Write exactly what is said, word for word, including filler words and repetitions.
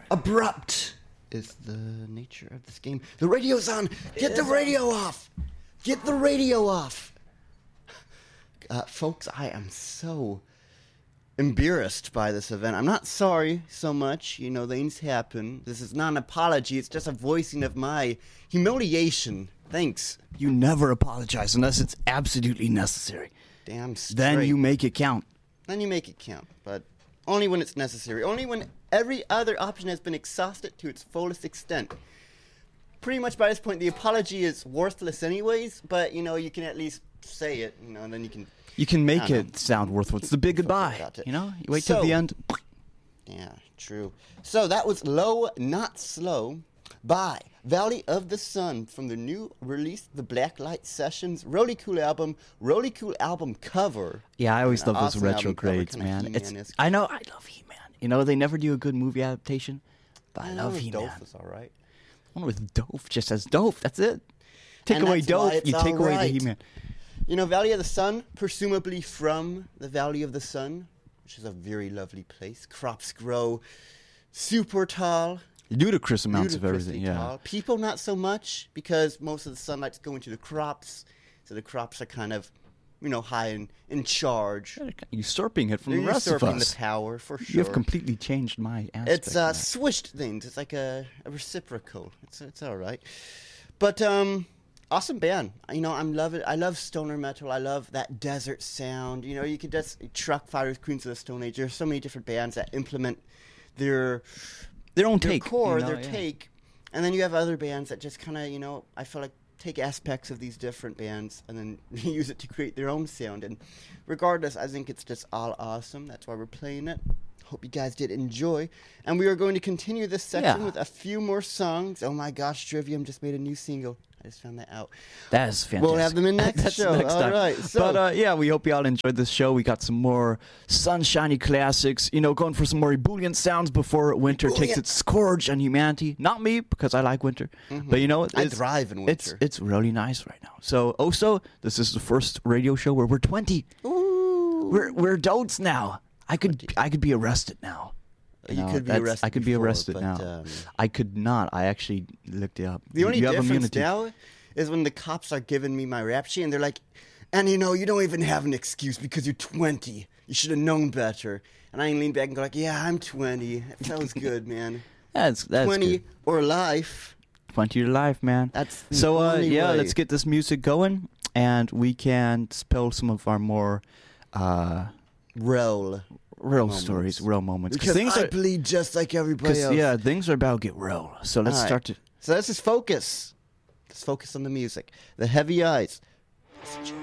abrupt is the nature of this game. The radio's on. Get the radio off. Get the radio off. Uh, folks, I am so embarrassed by this event. I'm not sorry so much. You know, things happen. This is not an apology. It's just a voicing of my humiliation. Thanks. You never apologize unless it's absolutely necessary. Damn straight. Then you make it count. Then you make it count, but only when it's necessary. Only when every other option has been exhausted to its fullest extent. Pretty much by this point, the apology is worthless anyways, but, you know, you can at least say it, you know, and then you can... You can make it know. sound worthwhile. It's the big goodbye, you know? You wait So- till the end. Yeah, true. So that was Low Not Slow by Valley of the Sun from the new release, The Blacklight Sessions. Really cool album. Really cool album cover. Yeah, I always And love those awesome album retrogrades, cover, kinda man. It's He-Man-esque. I know I love He-Man. You know, they never do a good movie adaptation, but I, know love He-Man. Dolph is all right. One with Doof just as Doof. That's it. Take And away that's why Doof, it's you take all away the right. He-Man. You know, Valley of the Sun, presumably from the Valley of the Sun, which is a very lovely place. Crops grow super tall. Ludicrous amounts of ludicrously everything, yeah. tall. People not so much because most of the sunlight's going to the crops. So the crops are kind of, you know, high in, in charge. They're usurping it from They're the rest of usurping us. the power, for sure. You have completely changed my aspect. It's uh, man. swished things. It's like a, a reciprocal. It's it's all right. But um, awesome band. You know, I'm love it. I love stoner metal. I love that desert sound. You know, you could just truck Fire Queens of the Stone Age. There's so many different bands that implement their their own their take. core, you know, their yeah. take, and then you have other bands that just kind of, you know, I feel like take aspects of these different bands and then use it to create their own sound. And regardless, I think it's just all awesome. That's why we're playing it. Hope you guys did enjoy. And we are going to continue this section Yeah. with a few more songs. Oh my gosh, Trivium just made a new single. I just found that out. That is fantastic. We'll have them in next That's show. next All time. right, so- but uh, yeah, we hope y'all enjoyed this show. We got some more sunshiny classics. You know, going for some more ebullient sounds before winter takes Ebullient. its scourge on humanity. Not me, because I like winter. But you know, Mm-hmm. I it's, thrive in It's winter. it's really nice right now. So also, this is the first radio show where we're twenty. Ooh. We're we're adults now. I could I could be arrested now. You know, could be that's- arrested I could be before, arrested but, now. um, I could not. I actually looked it up. The You- only you have difference immunity. now is when the cops are giving me my rap sheet and they're like, and you know, you don't even have an excuse because you're twenty. You should have known better. And I lean back and go like, yeah, I'm twenty. It feels good, man. That's that's twenty good. or life. twenty to life, man. That's the so. Uh, only yeah, way. let's get this music going, and we can spill some of our more uh, Roll. real Moments. stories, real moments. Because things I are, bleed just like everybody 'cause, else. yeah, things are about to get real. So let's All right. start to. So let's just focus. Let's focus on the music. The Heavy Eyes. Let's enjoy.